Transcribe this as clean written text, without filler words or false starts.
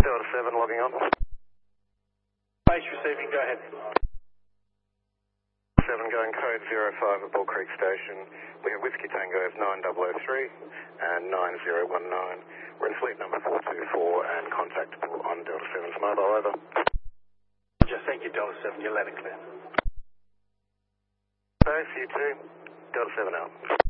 Delta 7 logging on. Base receiving, go ahead. 7 going code 05 at Bull Creek Station. We have Whiskey Tango F9003 and 9019. We're in fleet number 424 and contactable on Delta 7's mobile, over. Just thank you, Delta 7, you're loud and clear. Base, you 2, Delta 7 out.